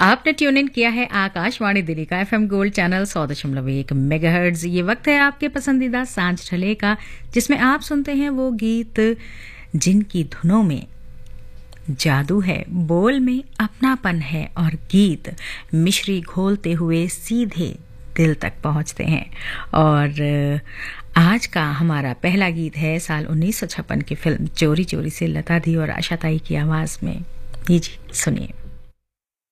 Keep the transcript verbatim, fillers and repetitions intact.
आपने tune in किया है आकाशवाणी दिल्ली का एफएम गोल्ड चैनल सौ दशमलव एक मेगाहर्ट्ज। ये वक्त है आपके पसंदीदा सांझ ढले का, जिसमें आप सुनते हैं वो गीत जिनकी धुनों में जादू है, बोल में अपनापन है और गीत मिश्री घोलते हुए सीधे दिल तक पहुंचते हैं। और आज का हमारा पहला गीत है साल उन्नीस सौ छप्पन की फिल्म चोरी चोरी से लता दी और आशा ताई की आवाज में। ये जी सुनिए।